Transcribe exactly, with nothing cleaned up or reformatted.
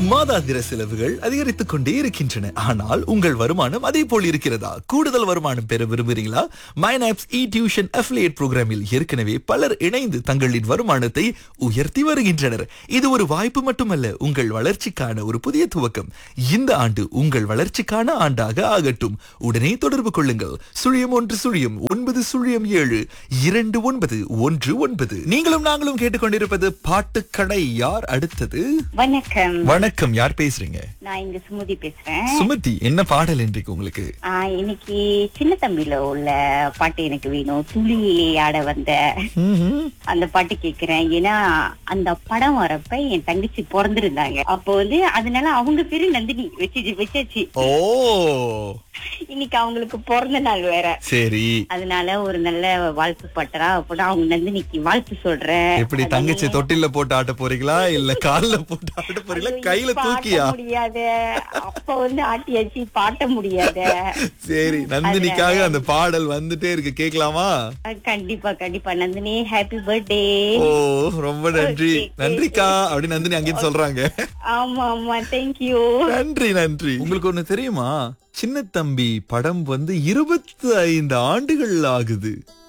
மாதாந்திர செலவுகள் அதிகரித்துக் கொண்டே இருக்கின்றன. ஆனால் உங்கள் வருமானம் அதே போல் இருக்கிறதா? கூடுதல் வருமானம் பெற விரும்புகிறீங்களா? மைனாப்ஸ் இ டியூஷன் அஃபிலியேட் புரோகிராமில் ஏற்கனவே பலர் இணைந்து தங்களின் வருமானத்தை உயர்த்தி வருகின்றனர். இது ஒரு வாய்ப்பு மட்டுமல்ல, உங்கள் வளர்ச்சிக்கான ஒரு புதிய துவக்கம். இந்த ஆண்டு உங்கள் வளர்ச்சிக்கான ஆண்டாக ஆகட்டும். உடனே தொடர்பு கொள்ளுங்கள். சுழியம் ஒன்று சுழியம் ஒன்பது சுழியம் ஏழு இரண்டு ஒன்பது ஒன்று ஒன்பது. நீங்களும் நாங்களும் கேட்டுக்கொண்டிருப்பது பாட்டுக்கடை. யார் அடுத்தது? வணக்கம். வணக்கம், யார் பேசுறீங்க? நான் இங்க சுமதி பேசுறேன். சுமதி, என்ன பாடல் இன்றைக்கு உங்களுக்கு? ஆ, இன்னைக்கு சின்ன தம்பில உள்ள பாட்டு எனக்கு வேணும். துளியிலே ஆட வந்த அந்த பாட்டு கேக்குறேன். ஏன்னா அந்த படம் வரப்ப என் தங்கச்சி பிறந்திருந்தாங்க. அப்போ வந்து அதனால அவங்க பேரு நந்தினி வச்சு வச்சாச்சு. ஓ, இன்னைக்கு அவங்களுக்கு பிறந்த நாள் வேற. சரி, அதனால ஒரு நல்ல வாழ்த்து பாட்டரா அப்பதான் அவங்க நந்தினிக்கு வாழ்த்து சொல்றேன். எப்படி தங்கச்சி தொட்டில போட்டு ஆட்ட போறீங்களா இல்ல கால்ல போட்டு ஆட்ட போறீங்களா கையில தூக்கியா? முடியாத அப்ப வந்து ஆட்டியாச்சு பாட்ட முடியாத. சரி, நந்தினிக்காக அந்த பாடல் வந்துட்டே இருக்கு, கேட்கலாமா? கண்டிப்பா கண்டிப்பா. Nandini, happy birthday. ஓ, ரொம்ப நன்றி. நன்றிக்கா அப்படி நந்தினி அங்கே சொல்றாங்க. ஆமா ஆமா, தேங்க்யூ. நன்றி நன்றி. உங்களுக்கு ஒண்ணு தெரியுமா? சின்ன தம்பி படம் வந்து இருபத்தி ஐந்து ஆண்டுகள் ஆகுது.